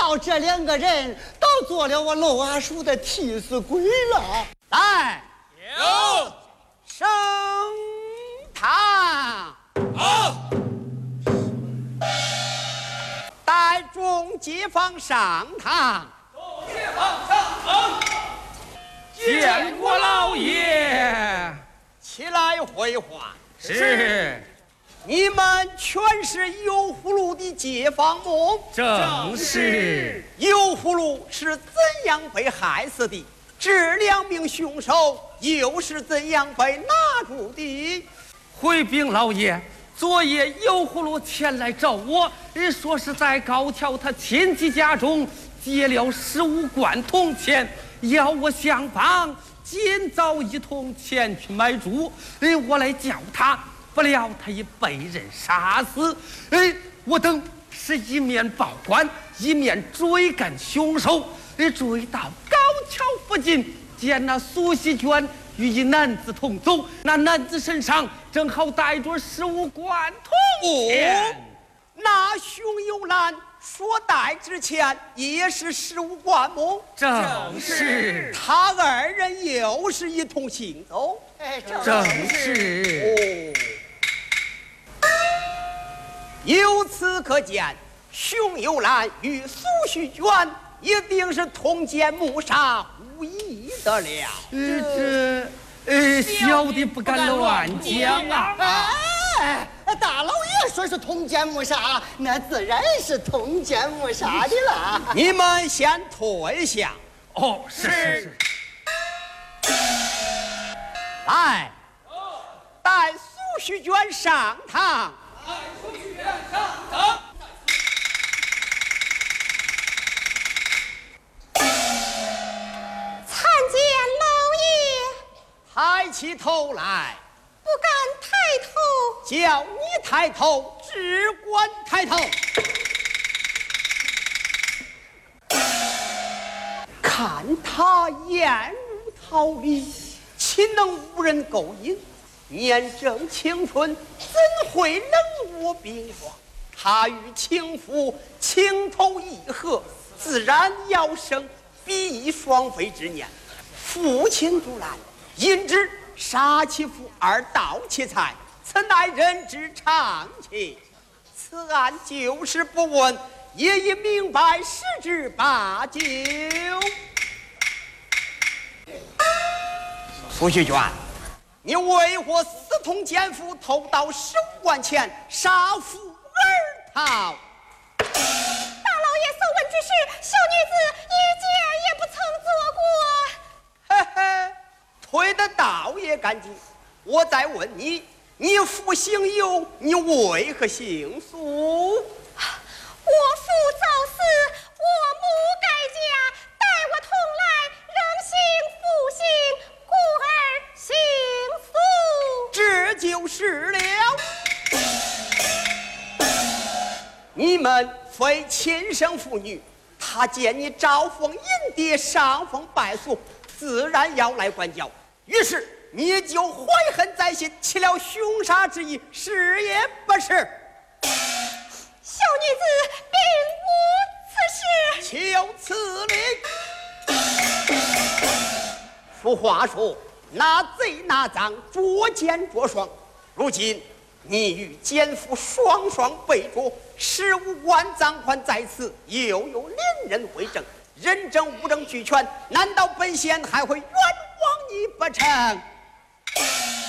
好这2个人都做了我楼阿叔的替死鬼了。 来， 有升堂。 好， 带众街坊上堂。 街坊上堂，见过老爷。 起来会话。 是， 你们全是油葫芦的街坊么？ 正是。 油葫芦是怎样被害死的？这2名凶手又是怎样被拿住的？ 回禀老爷，昨夜油葫芦前来找我，说是在高桥他亲戚家中劫了15贯铜钱，要我相帮，今早一同前去买猪。我来叫他，不料他已被人杀死。我等是一面报官，一面追赶凶手。追到高桥附近，见那苏锡娟与一男子同走，那男子身上正好带着15贯铜钱。 那熊有兰所带之钱也是15贯么？ 正是。 他2人又是一同行走。 正是。 由此可见，熊有兰与苏锡娟一定是同奸谋杀，无疑的了。 小的不敢乱讲啊。 大老爷说是同奸谋杀，那自然是同奸谋杀的了。 你们先退下。 哦，是。 来，带苏锡娟上堂。 苏锡娟上堂。 参见老爷。 抬起头来。 不敢抬头。 叫你抬头，只管抬头。看他眼如桃李，岂能无人勾引？年正青春，怎会冷若冰霜？他与情妇情投意合，自然要生比翼双飞之念。父亲阻拦，因之杀其父而盗其财，此乃人之常情。此案就是不问，也已明白十之八九。苏锡娟，你为何私通奸夫，偷盗15贯钱，杀父而逃？ 大老爷所问之事，小女子一件也不曾做过。 嘿嘿，推得倒也干净。我再问你，你父姓尤，你为何姓苏？ 我父早死，我母改嫁，待我同来，仍姓父姓，故而姓苏。 这就是了。你们非亲生父女，他见你招逢引蝶，上风败俗，自然要来管教。于是你就怀恨在心，起了凶杀之意，是也不是？ 小女子并无此事。 就此理。俗话说，拿贼拿赃，捉奸捉双。如今你与奸夫双双被捉，15贯赃款在此，又有2人为证，人证物证俱全，难道本县还会冤枉你不成？